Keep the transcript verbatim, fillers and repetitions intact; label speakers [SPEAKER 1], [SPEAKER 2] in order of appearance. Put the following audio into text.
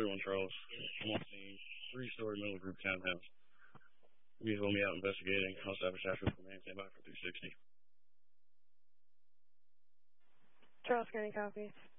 [SPEAKER 1] clear one, Charles. I'm on scene. Three-story middle group townhouse. You will me out investigating. I'll establish after the man. Stand by for three sixty.
[SPEAKER 2] Charles, can you copy?